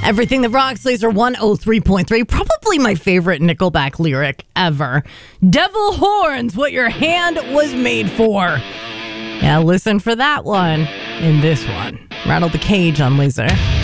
Everything That Rocks, Laser 103.3. Probably my favorite Nickelback lyric ever. Devil horns, what your hand was made for. Yeah, listen for that one in this one. Rattle the cage on Laser.